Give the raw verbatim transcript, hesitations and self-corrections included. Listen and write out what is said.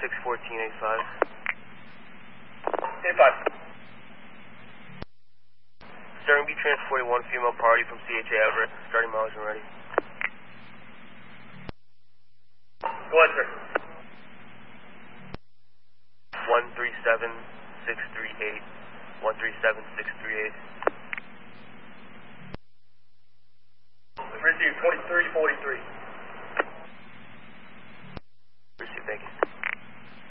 six fourteen eighty-five. eighty-five. Starting B Trans forty-one, female party from C H A Everett. Starting mileage and ready. Go ahead, sir. one three seven six three eight. one three seven six three eight.